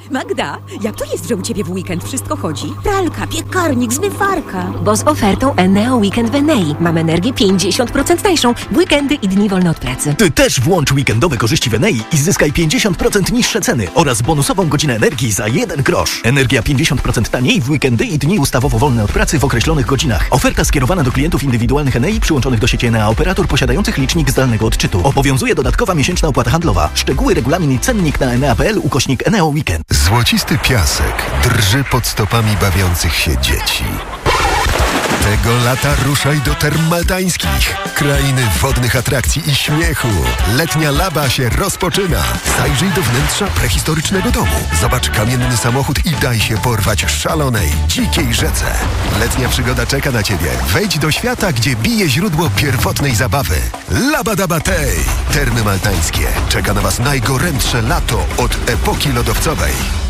Magda, jak to jest, że u ciebie w weekend wszystko chodzi? Pralka, piekarnik, zmywarka. Bo z ofertą Eneo Weekend w Enei mam energię 50% tańszą w weekendy i dni wolne od pracy. Ty też włącz weekendowe korzyści w Enei i zyskaj 50% niższe ceny oraz bonusową godzinę energii za 1 grosz. Energia 50% taniej w weekendy i dni ustawowo wolne od pracy w określonych godzinach. Oferta skierowana do klientów indywidualnych Enei przyłączonych do sieci Enea operator posiadających licznik zdalnego odczytu. Obowiązuje dodatkowa miesięczna opłata handlowa. Szczegóły, regulamin i cennik na enea.pl/Eneo Weekend. Złocisty piasek drży pod stopami bawiących się dzieci. Tego lata ruszaj do Term Maltańskich. Krainy wodnych atrakcji i śmiechu. Letnia laba się rozpoczyna. Zajrzyj do wnętrza prehistorycznego domu. Zobacz kamienny samochód i daj się porwać szalonej, dzikiej rzece. Letnia przygoda czeka na Ciebie. Wejdź do świata, gdzie bije źródło pierwotnej zabawy. Labadabatej. Termy Maltańskie. Czeka na Was najgorętsze lato od epoki lodowcowej.